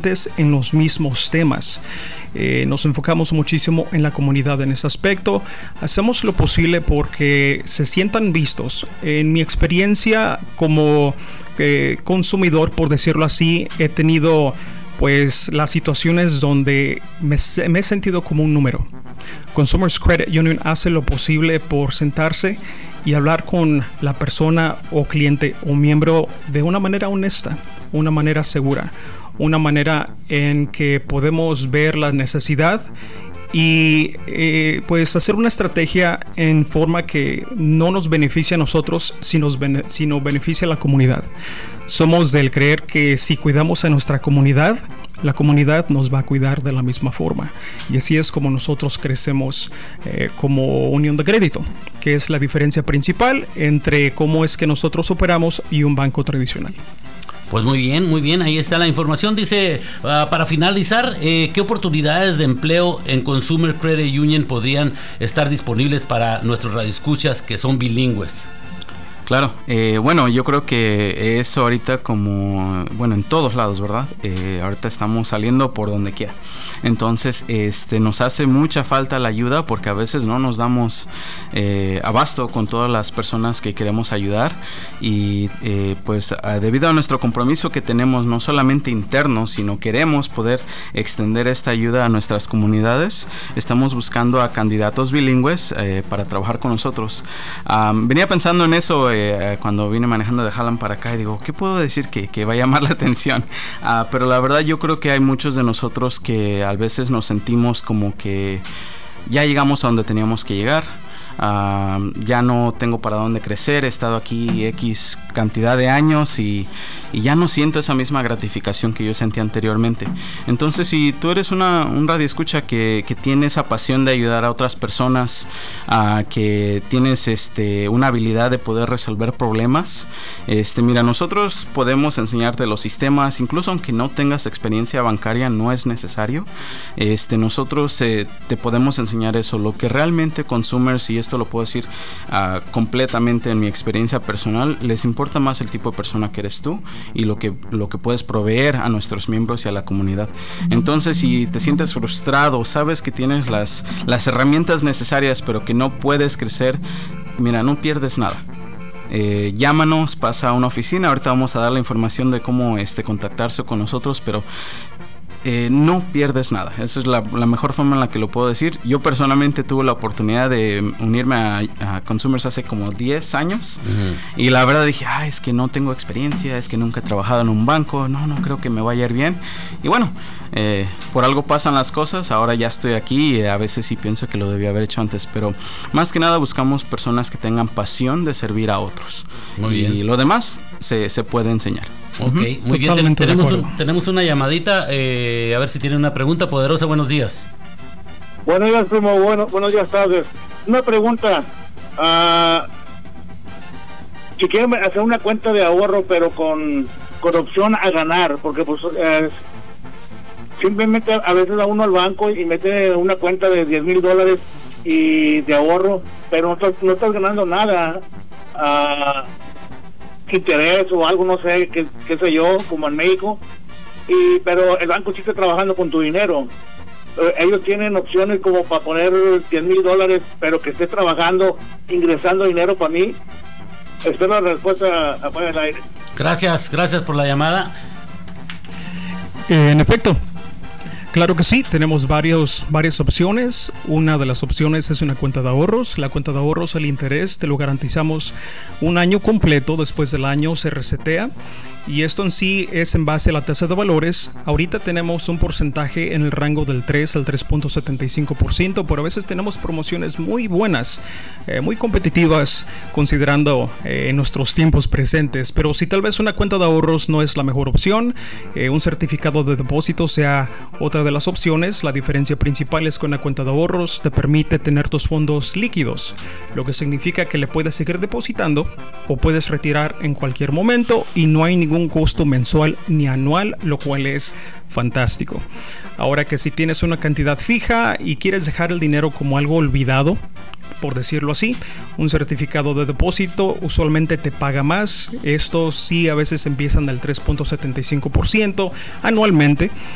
interesantes en los mismos temas. Nos enfocamos muchísimo en la comunidad en ese aspecto. Hacemos lo posible porque se sientan vistos. En mi experiencia como consumidor, por decirlo así, he tenido pues las situaciones donde me he sentido como un número. Consumers Credit Union hace lo posible por sentarse y hablar con la persona o cliente o miembro de una manera honesta, una manera segura, una manera en que podemos ver la necesidad y pues hacer una estrategia en forma que no nos beneficie a nosotros, sino beneficia a la comunidad. Somos del creer que si cuidamos a nuestra comunidad, la comunidad nos va a cuidar de la misma forma. Y así es como nosotros crecemos como unión de crédito, que es la diferencia principal entre cómo es que nosotros operamos y un banco tradicional. Pues muy bien, ahí está la información. Dice, para finalizar, ¿qué oportunidades de empleo en Consumer Credit Union podrían estar disponibles para nuestros radioescuchas que son bilingües? Claro, bueno, yo creo que eso ahorita como, bueno, en todos lados, ¿verdad? Ahorita estamos saliendo por donde quiera. Entonces, nos hace mucha falta la ayuda porque a veces no nos damos abasto con todas las personas que queremos ayudar y pues debido a nuestro compromiso que tenemos no solamente interno, sino queremos poder extender esta ayuda a nuestras comunidades, estamos buscando a candidatos bilingües para trabajar con nosotros. Venía pensando en eso cuando vine manejando de Halland para acá y digo, ¿qué puedo decir que va a llamar la atención? Pero la verdad yo creo que hay muchos de nosotros que a veces nos sentimos como que ya llegamos a donde teníamos que llegar. Ya no tengo para dónde crecer, he estado aquí X cantidad de años y ya no siento esa misma gratificación que yo sentía anteriormente. Entonces, si tú eres un radioescucha que tiene esa pasión de ayudar a otras personas, que tienes una habilidad de poder resolver problemas, mira, nosotros podemos enseñarte los sistemas, incluso aunque no tengas experiencia bancaria, no es necesario. Nosotros te podemos enseñar eso, lo que realmente consumers, y esto lo puedo decir completamente en mi experiencia personal, les importa más el tipo de persona que eres tú y lo que puedes proveer a nuestros miembros y a la comunidad. Entonces, si te sientes frustrado, sabes que tienes las herramientas necesarias pero que no puedes crecer, mira, no pierdes nada. Llámanos, pasa a una oficina. Ahorita vamos a dar la información de cómo contactarse con nosotros, pero no pierdes nada. Esa es la mejor forma en la que lo puedo decir. Yo personalmente tuve la oportunidad de unirme a Consumers hace como 10 años. Uh-huh. Y la verdad dije, es que no tengo experiencia, es que nunca he trabajado en un banco, no creo que me vaya a ir bien. Y bueno, por algo pasan las cosas. Ahora ya estoy aquí y a veces sí pienso que lo debía haber hecho antes, pero más que nada buscamos personas que tengan pasión de servir a otros. Muy bien. Y lo demás se puede enseñar. Ok, muy bien, tenemos una llamadita, a ver si tiene una pregunta. Poderosa, buenos días. Buenos días, primo, buenos días, tardes. Una pregunta, si quieren hacer una cuenta de ahorro, pero con opción a ganar, porque pues simplemente a veces va uno al banco y mete una cuenta de $10,000 y de ahorro, pero no estás ganando nada, interés o algo, no sé, qué sé yo, como en México, pero el banco sí está trabajando con tu dinero. Ellos tienen opciones como para poner $10,000, pero que esté trabajando, ingresando dinero para mí. Espero la respuesta afuera del aire. Gracias por la llamada. En efecto, claro que sí, tenemos varias opciones. Una de las opciones es una cuenta de ahorros. La cuenta de ahorros, el interés te lo garantizamos un año completo. Después del año se resetea y esto en sí es en base a la tasa de valores. Ahorita tenemos un porcentaje en el rango del 3 al 3.75%, pero a veces tenemos promociones muy buenas, muy competitivas considerando nuestros tiempos presentes. Pero si tal vez una cuenta de ahorros no es la mejor opción, un certificado de depósito sea otra de las opciones. La diferencia principal es que una cuenta de ahorros te permite tener tus fondos líquidos, lo que significa que le puedes seguir depositando o puedes retirar en cualquier momento y no hay ningún costo mensual ni anual, lo cual es fantástico. Ahora que si tienes una cantidad fija y quieres dejar el dinero como algo olvidado, por decirlo así, un certificado de depósito usualmente te paga más. Estos sí a veces empiezan del 3.75% anualmente,